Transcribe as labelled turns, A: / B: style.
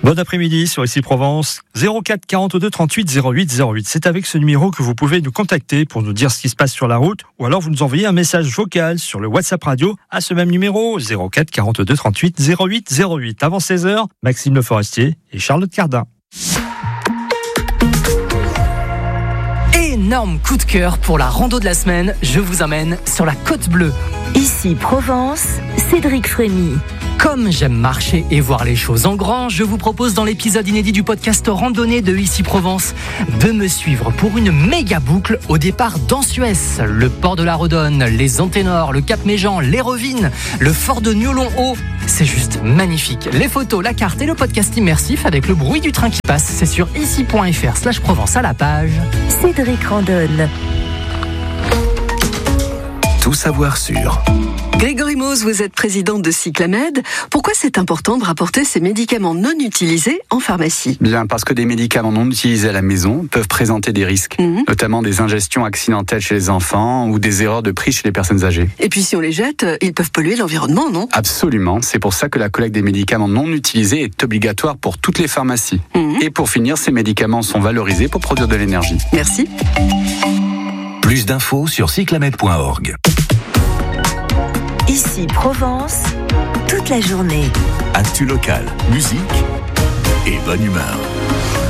A: Bon après-midi sur Ici Provence, 04 42 38 08 08. C'est avec ce numéro que vous pouvez nous contacter pour nous dire ce qui se passe sur la route, ou alors vous nous envoyez un message vocal sur le WhatsApp radio à ce même numéro, 04 42 38 08 08. Avant 16h, Maxime Le Forestier et Charlotte Cardin.
B: Énorme coup de cœur pour la rando de la semaine, je vous emmène sur la Côte Bleue.
C: Ici Provence, Cédric Frémy.
B: Comme j'aime marcher et voir les choses en grand, je vous propose dans l'épisode inédit du podcast Randonnée de Ici Provence de me suivre pour une méga boucle au départ d'Ansuès, le port de la Redonne, les Anténors, le Cap Méjean, les Revines, le fort de Niolon-Haut. C'est juste magnifique. Les photos, la carte et le podcast immersif avec le bruit du train qui passe, c'est sur ici.fr/Provence à la page
C: Cédric Randonne.
D: Tout savoir sur...
E: Grégory Mose, vous êtes président de Cyclamed. Pourquoi c'est important de rapporter ces médicaments non utilisés en pharmacie ?
F: Bien, parce que des médicaments non utilisés à la maison peuvent présenter des risques, notamment des ingestions accidentelles chez les enfants ou des erreurs de prix chez les personnes âgées.
E: Et puis si on les jette, ils peuvent polluer l'environnement, non ?
F: Absolument, c'est pour ça que la collecte des médicaments non utilisés est obligatoire pour toutes les pharmacies. Et pour finir, ces médicaments sont valorisés pour produire de l'énergie.
E: Merci.
D: Plus d'infos sur cyclamed.org.
C: Ici Provence, toute la journée.
D: Actu local, musique et bonne humeur.